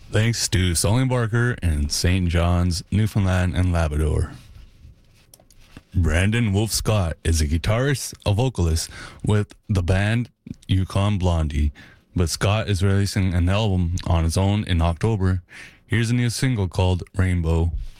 Thanks to Sullivan Barker in St. John's, Newfoundland and Labrador. Brandon Wolf Scott is a guitarist, a vocalist with the band Yukon Blondie, but Scott is releasing an album on his own in October. Here's a new single called Rainbow.